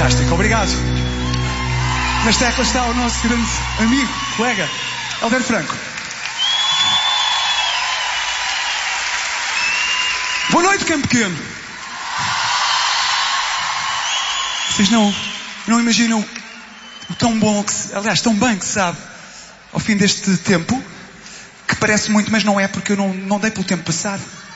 Fantástico, obrigado. Nas teclas está o nosso grande amigo, colega, Helder Franco. Boa noite, Campo Pequeno. Vocês não imaginam o tão bom que se, aliás, tão bem que se sabe ao fim deste tempo, que parece muito, mas não é, porque eu não dei pelo tempo passar.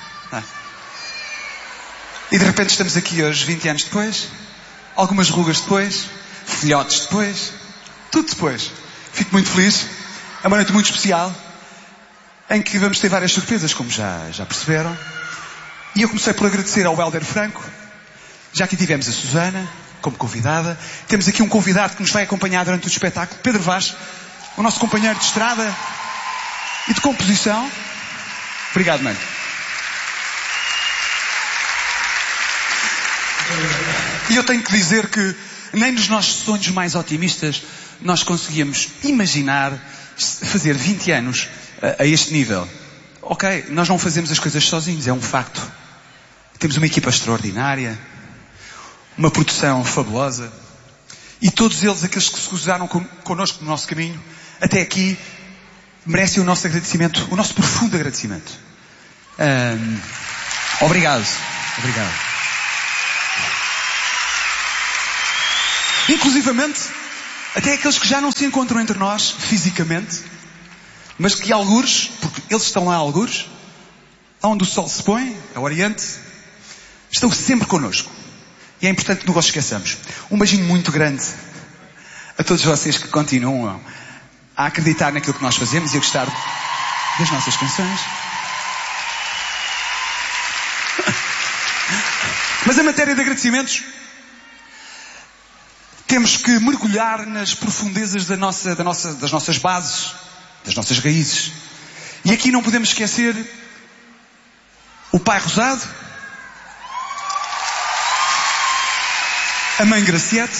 E de repente estamos aqui hoje, 20 anos depois, algumas rugas depois, filhotes depois, tudo depois. Fico muito feliz. É uma noite muito especial, em que vamos ter várias surpresas, como já perceberam. E eu comecei por agradecer ao Helder Franco. Já aqui tivemos a Susana, como convidada. Temos aqui um convidado que nos vai acompanhar durante o espetáculo, Pedro Vaz, o nosso companheiro de estrada e de composição. Obrigado, mano. E eu tenho que dizer que nem nos nossos sonhos mais otimistas nós conseguíamos imaginar fazer 20 anos a este nível. Ok, nós não fazemos as coisas sozinhos, é um facto. Temos uma equipa extraordinária, uma produção fabulosa, e todos eles, aqueles que se cruzaram connosco no nosso caminho, até aqui, merecem o nosso agradecimento, o nosso profundo agradecimento. Obrigado. Obrigado. Inclusivamente, até aqueles que já não se encontram entre nós, fisicamente, mas que algures, porque eles estão lá algures, onde o sol se põe, ao Oriente, estão sempre connosco. E é importante que não os esqueçamos. Um beijinho muito grande a todos vocês que continuam a acreditar naquilo que nós fazemos e a gostar das nossas canções. Mas em matéria de agradecimentos, temos que mergulhar nas profundezas das nossas bases, das nossas raízes. E aqui não podemos esquecer o Pai Rosado, a Mãe Graciete,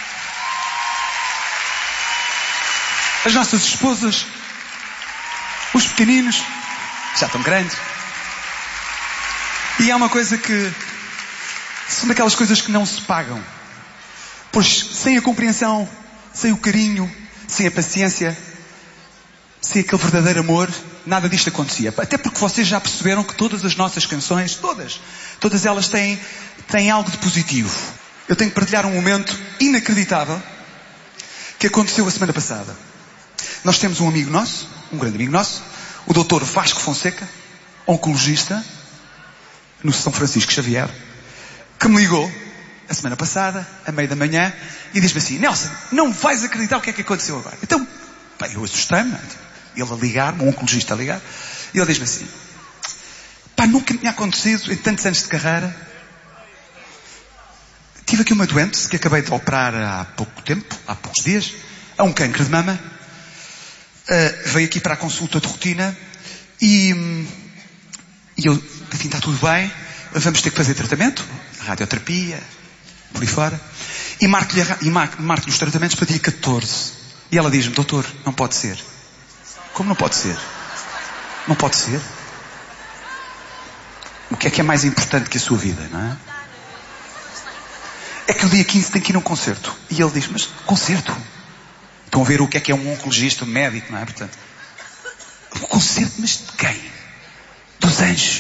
as nossas esposas, os pequeninos, já estão grandes. E há uma coisa que são daquelas coisas que não se pagam. Pois sem a compreensão, sem o carinho, sem a paciência, sem aquele verdadeiro amor, nada disto acontecia. Até porque vocês já perceberam que todas as nossas canções, todas elas têm algo de positivo. Eu tenho que partilhar um momento inacreditável que aconteceu a semana passada. Nós temos um amigo nosso, um grande amigo nosso, o Dr. Vasco Fonseca, oncologista, no São Francisco Xavier, que me ligou a semana passada, à meia da manhã, e diz-me assim: Nelson, não vais acreditar o que é que aconteceu agora. Então, bem, eu assustei-me, ele a ligar-me, um oncologista a ligar, e ele diz-me assim: nunca me tinha acontecido em tantos anos de carreira. Tive aqui uma doente que acabei de operar há pouco tempo, há poucos dias, a um cancro de mama. Veio aqui para a consulta de rotina e eu, enfim, está tudo bem, vamos ter que fazer tratamento, radioterapia, por aí fora, e marco-lhe os tratamentos para dia 14. E ela diz-me: doutor, não pode ser. Como não pode ser? Não pode ser? O que é mais importante que a sua vida, não é? É que o dia 15 tem que ir a um concerto. E ele diz: mas concerto? Estão a ver o que é um oncologista, um médico, não é? Portanto, um concerto, mas de quem? Dos anjos.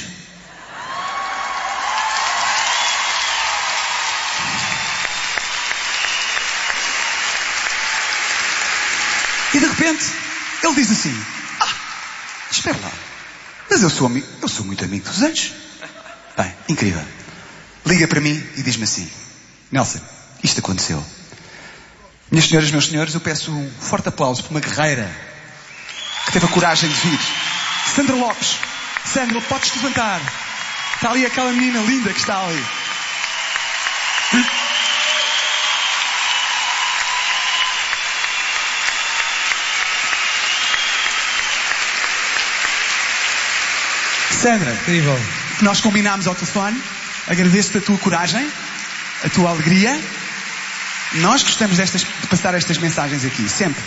E de repente, ele diz assim: espera lá, mas eu sou muito amigo dos anjos. Bem, incrível. Liga para mim e diz-me assim: Nelson, isto aconteceu. Minhas senhoras, meus senhores, eu peço um forte aplauso para uma guerreira que teve a coragem de vir. Sandra Lopes. Sandra, podes-te levantar. Está ali aquela menina linda que está ali. Sandra, Incrível. nós combinámos ao telefone. Agradeço-te a tua coragem, a tua alegria. Nós gostamos de passar estas mensagens aqui, sempre.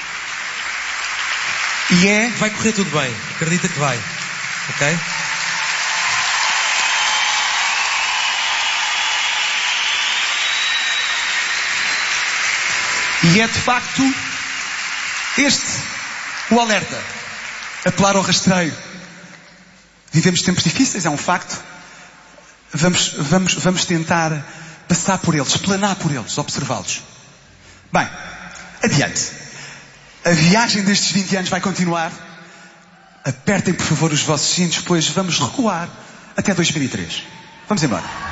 E vai correr tudo bem. Acredita que vai. Ok? E é de facto este o alerta. Apelar ao rastreio. Vivemos tempos difíceis, é um facto. Vamos tentar passar por eles, planar por eles, observá-los. Bem, adiante. A viagem destes 20 anos vai continuar. Apertem, por favor, os vossos cintos, pois vamos recuar até 2003. Vamos embora.